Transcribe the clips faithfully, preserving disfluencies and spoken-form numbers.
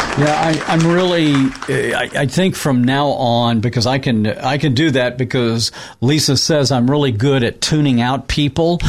Yeah, I, I'm really. I, I think from now on, because I can, I can do that because Lisa says I'm really good at tuning out people.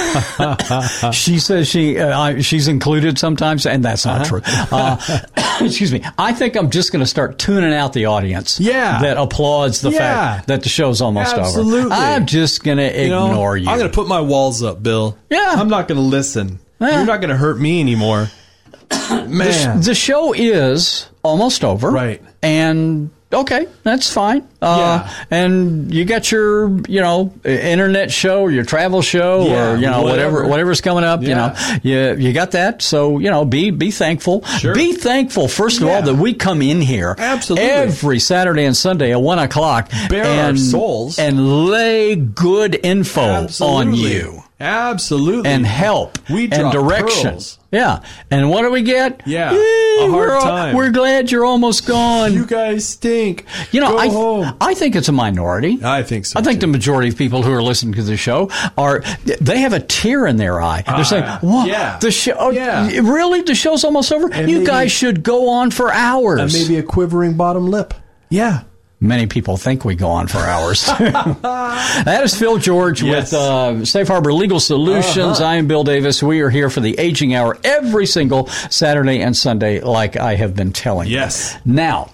She says she, uh, I, she's included sometimes, and that's not uh-huh. true. Uh, excuse me. I think I'm just going to start tuning out the audience. Yeah. That applauds the yeah. fact that the show's almost Absolutely. over. I'm just going to ignore you. you. I'm going to put my walls up, Bill. Yeah. I'm not going to listen. Yeah. You're not going to hurt me anymore. Man. The, the show is almost over. Right. And, okay, that's fine. Uh, yeah. And you got your, you know, internet show, your travel show, yeah, or, you know, whatever. whatever whatever's coming up, yeah. you know. You, you got that. So, you know, be be thankful. Sure. Be thankful, first of yeah. all, that we come in here Absolutely. every Saturday and Sunday at one o'clock. Bare and, our souls. And lay good info Absolutely. on you. Absolutely. And help we and direction. Pearls. Yeah. And what do we get? Yeah. Eh, a hard we're, time. We're glad you're almost gone. You guys stink. You know, Go I, home. I think it's a minority. I think so. I think too. the majority of people who are listening to the show are, they have a tear in their eye. They're uh, saying, what? Yeah. The show, yeah. really? The show's almost over? And you maybe, guys should go on for hours. And maybe a quivering bottom lip. Yeah. Many people think we go on for hours. That is Phil George yes. with uh, Safe Harbor Legal Solutions. Uh-huh. I am Bill Davis. We are here for the Aging Hour every single Saturday and Sunday, like I have been telling yes. you. Now,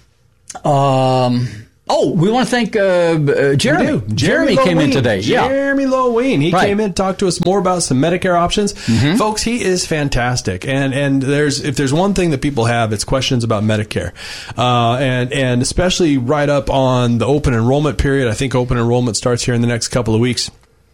um... Oh, we want to thank uh, uh, Jeremy. Jeremy, Jeremy came in today. Yeah. Jeremy Loween. He right. came in to talk to us more about some Medicare options. Mm-hmm. Folks, he is fantastic. And and there's if there's one thing that people have, it's questions about Medicare. Uh, and, and especially right up on the open enrollment period. I think open enrollment starts here in the next couple of weeks.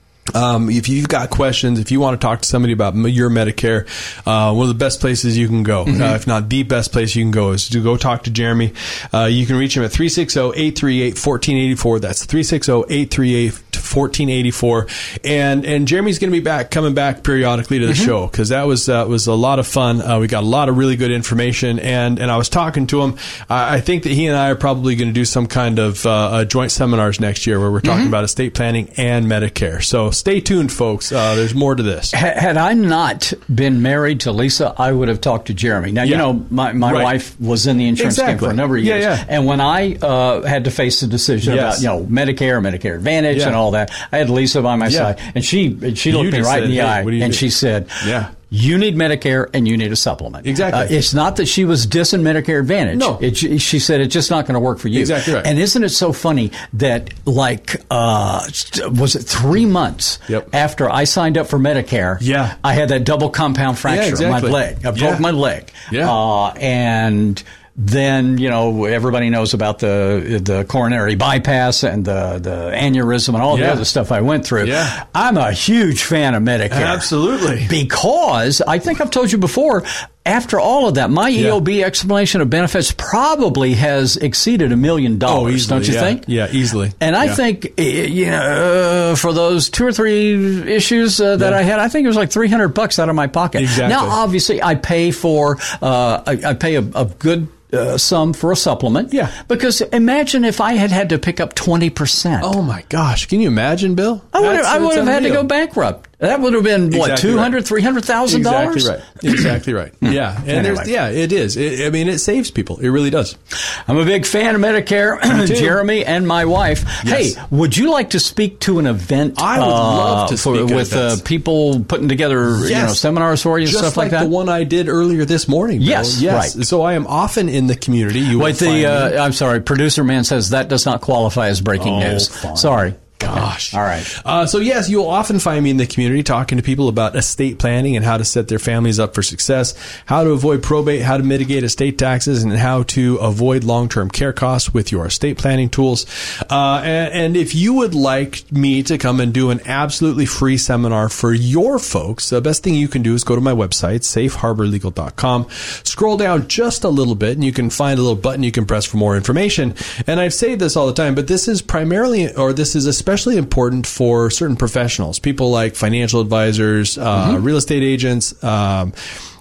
Um, if you've got questions, if you want to talk to somebody about your Medicare, uh, one of the best places you can go, mm-hmm. uh, if not the best place you can go, is to go talk to Jeremy. Uh, you can reach him at three six zero, eight three eight, one four eight four. That's three six zero, eight three eight, one four eight four. And, and Jeremy's going to be back, coming back periodically to the mm-hmm. show, because that was, uh, was a lot of fun. Uh, we got a lot of really good information, and, and I was talking to him. I, I think that he and I are probably going to do some kind of, uh, joint seminars next year where we're talking mm-hmm. about estate planning and Medicare. So stay tuned, folks. Uh, there's more to this. Had I not been married to Lisa, I would have talked to Jeremy. Now, yeah. you know, my, my right. wife was in the insurance exactly. game for a number of years. Yeah, yeah. And when I uh, had to face the decision yes. about, you know, Medicare, Medicare Advantage yeah. and all that, I had Lisa by my yeah. side. And she she looked me right said, in the hey, eye, and do? she said, yeah. you need Medicare and you need a supplement. Exactly. Uh, it's not that she was dissing Medicare Advantage. No. It, she said it's just not going to work for you. Exactly right. And isn't it so funny that, like, uh, was it three months yep. after I signed up for Medicare, yeah. I had that double compound fracture yeah, exactly. in my leg. I broke yeah. my leg. Yeah. Uh, and... Then, you know, everybody knows about the the coronary bypass and the, the aneurysm and all yeah. the other stuff I went through. Yeah. I'm a huge fan of Medicare. Absolutely. Because, I think I've told you before, after all of that, my yeah. E O B explanation of benefits probably has exceeded a million dollars, oh, easily, don't you yeah. think? Yeah, easily. And I yeah. think, you know, uh, for those two or three issues uh, that yeah. I had, I think it was like three hundred bucks out of my pocket. Exactly. Now, obviously, I pay for, uh, I, I pay a, a good Uh, sum for a supplement. Yeah. Because imagine if I had had to pick up twenty percent. Oh, my gosh. Can you imagine, Bill? I would have, I would have had to go bankrupt. That would have been, what, exactly two hundred thousand dollars, right. three hundred thousand dollars? Exactly right. Exactly right. Yeah. And anyway. there's, yeah, it is. It, I mean, it saves people. It really does. I'm a big fan of Medicare, Jeremy and my wife. Yes. Hey, would you like to speak to an event? I would uh, love to speak for, at with uh, people putting together yes. you know, seminars for you and Just stuff like like that? the one I did earlier this morning, Bill. Yes, yes. right. So I am often in the community. You Wait, will the find me. uh, I'm sorry, producer man says that does not qualify as breaking Oh, news. fine. Sorry. Gosh. All right. Uh, so, yes, you'll often find me in the community talking to people about estate planning and how to set their families up for success, how to avoid probate, how to mitigate estate taxes, and how to avoid long-term care costs with your estate planning tools. Uh, and, and if you would like me to come and do an absolutely free seminar for your folks, the best thing you can do is go to my website, safe harbor legal dot com, scroll down just a little bit, and you can find a little button you can press for more information. And I say this all the time, but this is primarily, or this is especially especially important for certain professionals, people like financial advisors, uh, mm-hmm. real estate agents, um,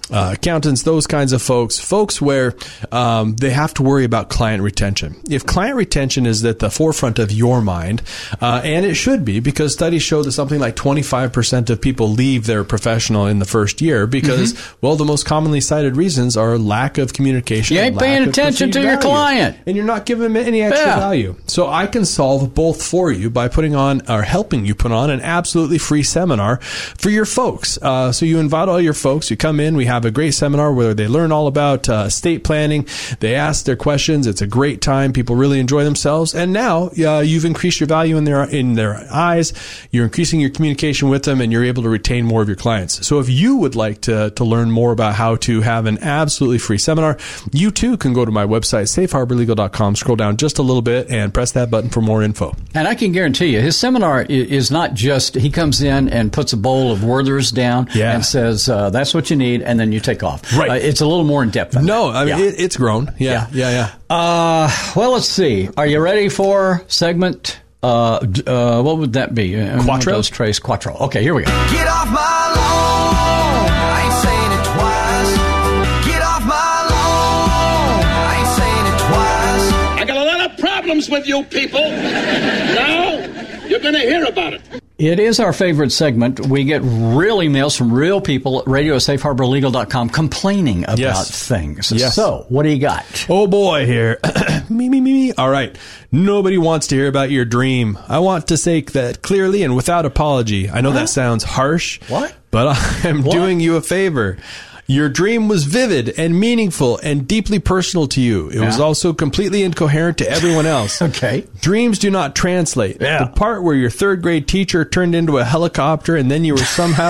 uh, accountants, those kinds of folks, folks where um, they have to worry about client retention. If client retention is at the forefront of your mind, uh, and it should be, because studies show that something like twenty-five percent of people leave their professional in the first year because, mm-hmm. well, the most commonly cited reasons are lack of communication. You ain't paying attention to your client. And you're not giving them any extra yeah. value. So I can solve both for you by putting on, or helping you put on, an absolutely free seminar for your folks. Uh, so you invite all your folks. You come in. We have a great seminar where they learn all about uh, estate planning. They ask their questions. It's a great time. People really enjoy themselves. And now uh, you've increased your value in their in their eyes. You're increasing your communication with them, and you're able to retain more of your clients. So if you would like to to learn more about how to have an absolutely free seminar, you too can go to my website, safe harbor legal dot com. Scroll down just a little bit and press that button for more info. And I can guarantee you, his seminar is not just he comes in and puts a bowl of Werther's down yeah. and says, uh, that's what you need, and then you take off. Right. Uh, it's a little more in depth than No, that. I mean, yeah. it, it's grown. Yeah, yeah, yeah. yeah. Uh, well, let's see. Are you ready for segment? Uh, uh, what would that be? Quattro? Those trace Quattro. Okay, here we go. Get off my lawn. I ain't saying it twice. Get off my lawn. I ain't saying it twice. I got a lot of problems with you people. Now you're going to hear about it. It is our favorite segment. We get real emails from real people at radio at safe harbor legal dot com complaining about yes. things. Yes. So, what do you got? Oh, boy, here. me, me, me, me. All right. Nobody wants to hear about your dream. I want to say that clearly and without apology. I know huh? that sounds harsh. What? But I'm what? doing you a favor. Your dream was vivid and meaningful and deeply personal to you. It yeah. was also completely incoherent to everyone else. Okay. Dreams do not translate. Yeah. The part where your third grade teacher turned into a helicopter and then you were somehow